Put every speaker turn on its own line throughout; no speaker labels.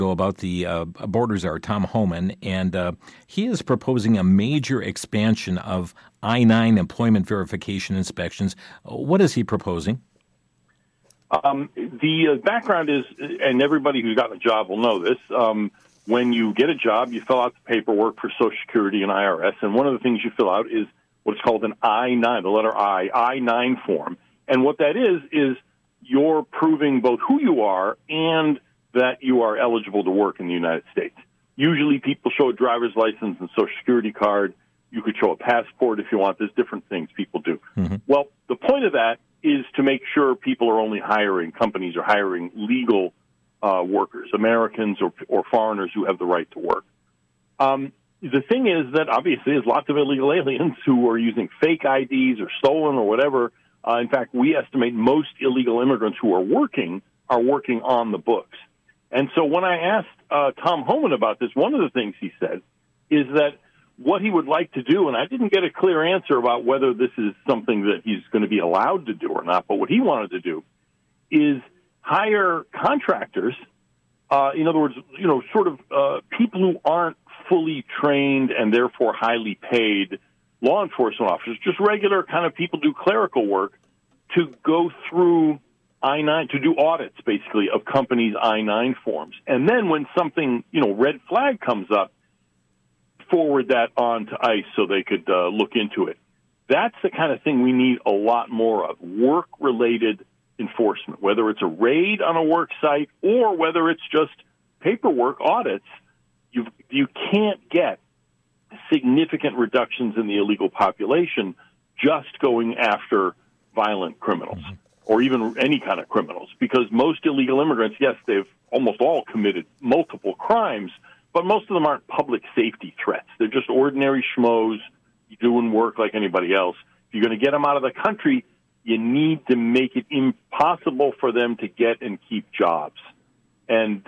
about the border czar, Tom Homan, and he is proposing a major expansion of I-9 employment verification inspections. What is he proposing?
The background is, and everybody who's gotten a job will know this, when you get a job, you fill out the paperwork for Social Security and IRS, and one of the things you fill out is what's called an I-9, the letter I-9 form. And what that is you're proving both who you are and that you are eligible to work in the United States. Usually people show a driver's license and Social Security card. You could show a passport if you want. There's different things people do. Mm-hmm. Well, the point of that is to make sure people are only hiring, companies are hiring legal workers, Americans or foreigners who have the right to work. The thing is that obviously there's lots of illegal aliens who are using fake IDs or stolen or whatever. In fact, we estimate most illegal immigrants who are working on the books. And so when I asked Tom Homan about this, one of the things he said is that what he would like to do, and I didn't get a clear answer about whether this is something that he's going to be allowed to do or not, but what he wanted to do is hire contractors, in other words, sort of people who aren't fully trained and therefore highly paid law enforcement officers, just regular kind of people do clerical work, to go through I-9, to do audits, basically, of companies' I-9 forms. And then when something, red flag comes up, forward that on to ICE so they could look into it. That's the kind of thing we need a lot more of, work-related enforcement, whether it's a raid on a work site or whether it's just paperwork audits. You can't get significant reductions in the illegal population just going after violent criminals or even any kind of criminals, because most illegal immigrants, yes, they've almost all committed multiple crimes, but most of them aren't public safety threats. They're just ordinary schmoes doing work like anybody else. If you're going to get them out of the country, you need to make it impossible for them to get and keep jobs. And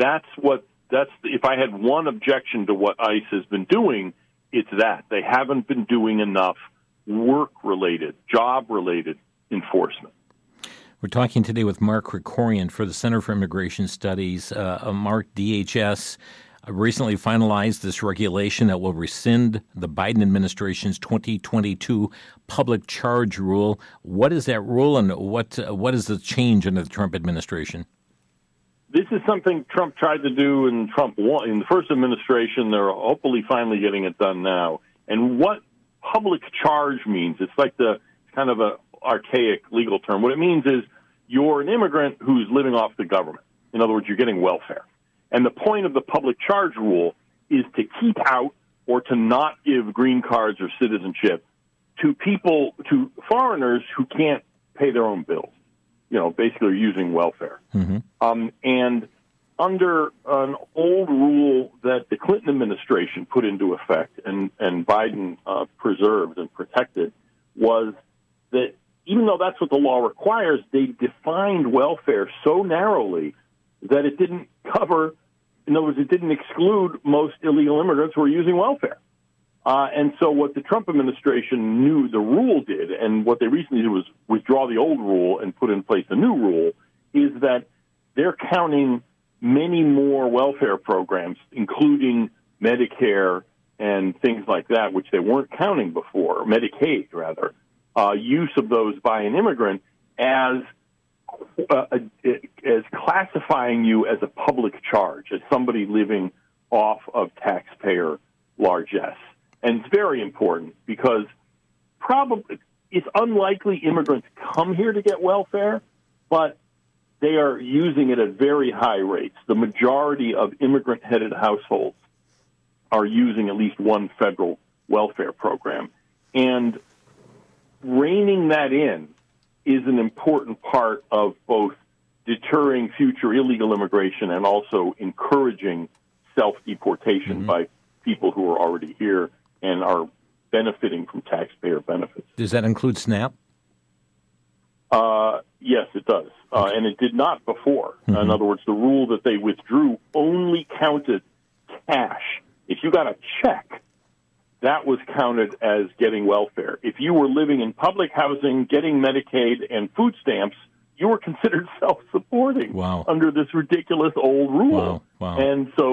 if I had one objection to what ICE has been doing, it's that. They haven't been doing enough work-related, job-related enforcement.
We're talking today with Mark Krikorian for the Center for Immigration Studies. Mark, DHS recently finalized this regulation that will rescind the Biden administration's 2022 public charge rule. What is that rule, and what is the change under the Trump administration?
This is something Trump tried to do and Trump won in the first administration. They're hopefully finally getting it done now. And what public charge means, it's like the kind of a archaic legal term. What it means is you're an immigrant who's living off the government. In other words, you're getting welfare. And the point of the public charge rule is to keep out or to not give green cards or citizenship to foreigners who can't pay their own bills. Basically using welfare. Mm-hmm. And under an old rule that the Clinton administration put into effect and Biden preserved and protected, was that even though that's what the law requires, they defined welfare so narrowly that it didn't cover, in other words, it didn't exclude most illegal immigrants who are using welfare. And so what the Trump administration knew the rule did, and what they recently did was withdraw the old rule and put in place a new rule, is that they're counting many more welfare programs, including Medicare and things like that, which they weren't counting before, Medicaid, rather, use of those by an immigrant as classifying you as a public charge, as somebody living off of taxpayer largesse. And it's very important because probably it's unlikely immigrants come here to get welfare, but they are using it at very high rates. The majority of immigrant-headed households are using at least one federal welfare program. And reining that in is an important part of both deterring future illegal immigration and also encouraging self-deportation by people who are already here and are benefiting from taxpayer benefits.
Does that include SNAP?
Yes, it does. And it did not before. Mm-hmm. In other words, the rule that they withdrew only counted cash. If you got a check, that was counted as getting welfare. If you were living in public housing, getting Medicaid and food stamps, you were considered self-supporting under this ridiculous old rule.
Wow.
And so